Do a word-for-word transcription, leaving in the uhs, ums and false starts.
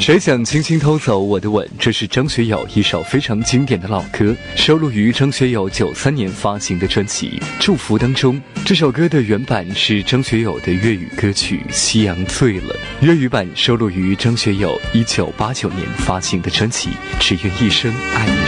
谁想轻轻偷走我的吻？这是张学友一首非常经典的老歌，收录于张学友九三年发行的专辑《祝福》当中。这首歌的原版是张学友的粤语歌曲《夕阳醉了》，粤语版收录于张学友一九八九年发行的专辑《只愿一生爱你》。